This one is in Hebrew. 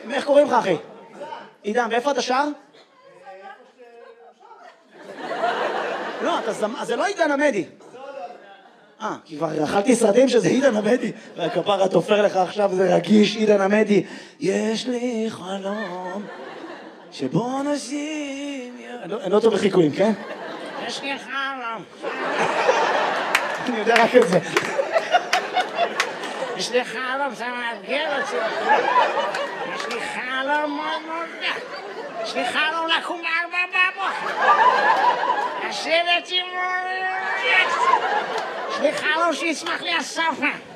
איך קוראים לך, אחי? עידן, ואיפה אתה שר? לא, זה לא עידן עמדי. כי כבר אכלתי סרטים שזה עידן עמדי. והכפרה תופר לך עכשיו, זה רגיש, עידן עמדי. יש לי חלום שבו נשים... אני לא טוב לחיקויים, כן? יש לי חלום. אני יודע רק את זה. יש לי חלום, זה מאתגר אותי. יש לי חלום מאוד מאוד גדול. יש לי חלום לקום ב4 לשבת עם... יש לי חלום שיצמח לי הסופה.